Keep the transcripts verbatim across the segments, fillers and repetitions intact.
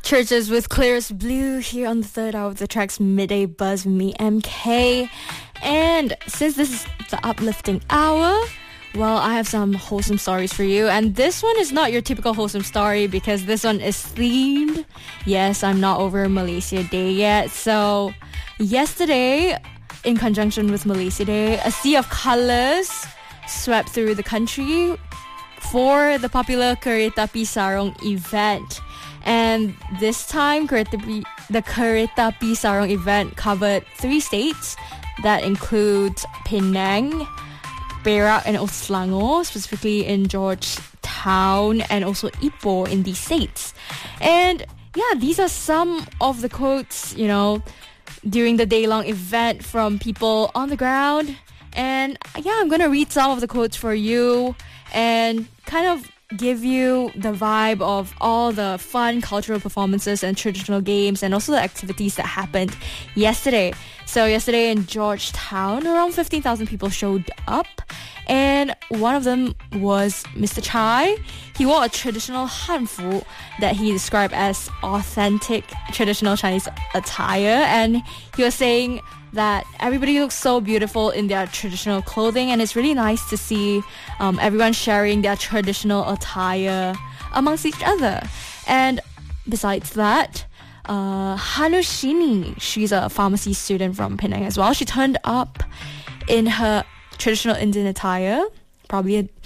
Churches with Clearest Blue here on the third hour of the track's Midday Buzz with me, M K. And since this is the uplifting hour, well, I have some wholesome stories for you. And this one is not your typical wholesome story because this one is themed. Yes, I'm not over Malaysia Day yet. So yesterday, in conjunction with Malaysia Day, a sea of colours swept through the country for the popular Kereta Api Sarong event. And this time, Kereta Api, the Kereta Api Sarong event covered three states that include Penang, Perak, and also Selangor, specifically in Georgetown and also Ipoh in these states. And yeah, these are some of the quotes, you know, during the day-long event from people on the ground. And yeah, I'm going to read some of the quotes for you and kind of give you the vibe of all the fun cultural performances and traditional games and also the activities that happened yesterday. So yesterday in Georgetown, around fifteen thousand people showed up, and one of them was Mister Chai. He wore a traditional hanfu that he described as authentic traditional Chinese attire, and he was saying that everybody looks so beautiful in their traditional clothing, and it's really nice to see um, everyone sharing their traditional attire amongst each other. And besides that, uh, Hanushini, she's a pharmacy student from Penang as well. She turned up in her traditional Indian attire, probably a,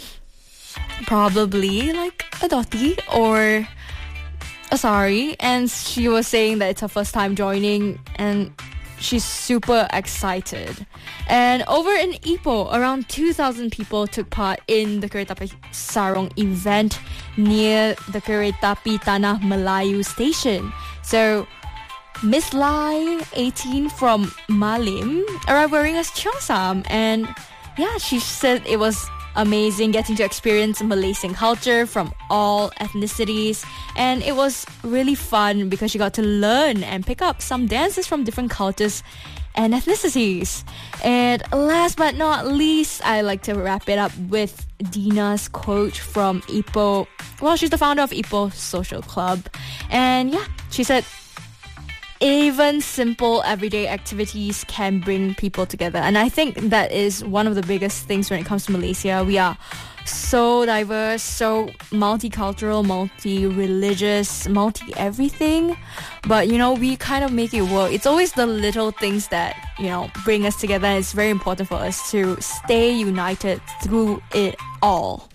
probably like a dhoti or a sari, and she was saying that it's her first time joining and she's super excited. And over in Ipoh, around two thousand people took part in the Kereta Api Sarong event near the Kereta Api Tanah Melayu station. So Miss Lai, eighteen, from Malim, arrived wearing a cheongsam, and yeah, she said it was amazing getting to experience Malaysian culture from all ethnicities, and it was really fun because she got to learn and pick up some dances from different cultures and ethnicities. And last but not least, I like to wrap it up with Dina's quote from Ipoh. Well, she's the founder of Ipoh Social Club, and yeah, she said, even simple everyday activities can bring people together. And I think that is one of the biggest things when it comes to Malaysia. We are so diverse, so multicultural, multi-religious, multi-everything. But, you know, we kind of make it work. It's always the little things that, you know, bring us together. And it's very important for us to stay united through it all.